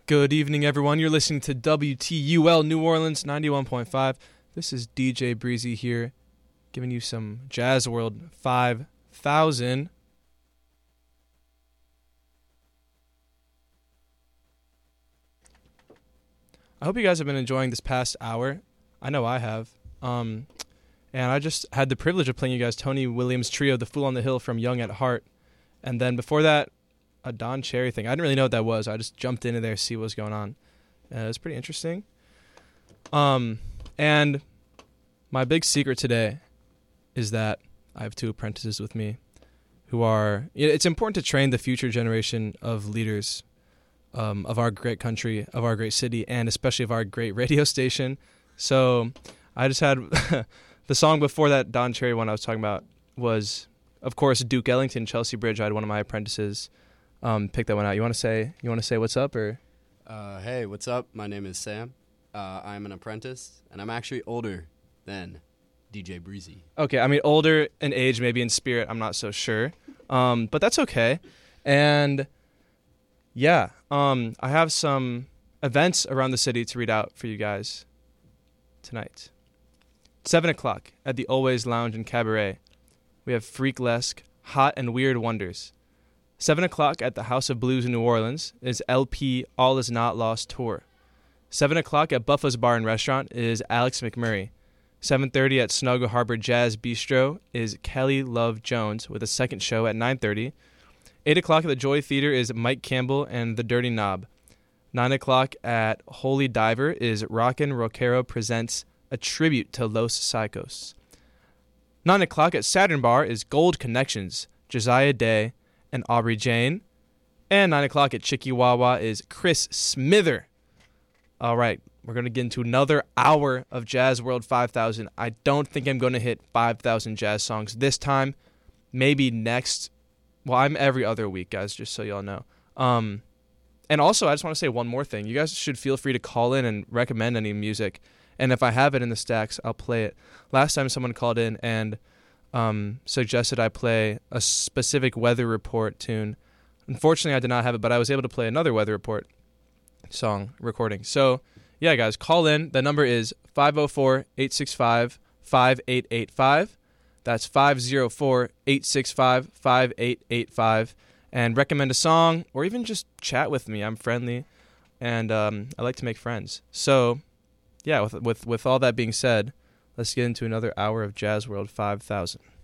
Good evening, everyone. You're listening to WTUL New Orleans 91.5. This is DJ Breezy here, giving you some Jazz World 5000. I hope you guys have been enjoying this past hour. I know I have. And I just had the privilege of playing you guys Tony Williams' trio, The Fool on the Hill from Young at Heart. And then before that, a Don Cherry thing. I didn't really know what that was. I just jumped into there to see what was going on. It was pretty interesting. And my big secret today is that I have two apprentices with me who are... It's important to train the future generation of leaders of our great country, of our great city, and especially of our great radio station. So I just had... the song before that Don Cherry one I was talking about was, of course, Duke Ellington, Chelsea Bridge. I had one of my apprentices pick that one out. You want to say what's up, or? Hey, what's up? My name is Sam. I'm an apprentice, and I'm actually older than DJ Breezy. Okay, I mean older in age, maybe in spirit. I'm not so sure, but that's okay. And yeah, I have some events around the city to read out for you guys tonight. 7 o'clock at the Always Lounge and Cabaret. We have Freaklesque, Hot and Weird Wonders. 7 o'clock at the House of Blues in New Orleans is LP All Is Not Lost Tour. 7 o'clock at Buffa's Bar and Restaurant is Alex McMurray. 7:30 at Snug Harbor Jazz Bistro is Kelly Love Jones with a second show at 9:30. 8 o'clock at the Joy Theater is Mike Campbell and the Dirty Knob. 9 o'clock at Holy Diver is Rockin' Rockero presents a tribute to Los Psychos. 9 o'clock at Saturn Bar is Gold Connections, Josiah Day, and Aubrey Jane. And 9 o'clock at Chicky Wawa is Chris Smither. All right, we're going to get into another hour of Jazz World 5000. I don't think I'm going to hit 5,000 jazz songs this time. Maybe next. Well, I'm every other week, guys, just so y'all know. And also, I just want to say one more thing. You guys should feel free to call in and recommend any music. And if I have it in the stacks, I'll play it. Last time someone called in and suggested I play a specific weather report tune. Unfortunately, I did not have it, but I was able to play another weather report song recording. So, yeah, guys, call in. The number is 504-865-5885. That's 504-865-5885. And recommend a song or even just chat with me. I'm friendly, and I like to make friends. So, yeah, with all that being said, let's get into another hour of Jazz World 5000.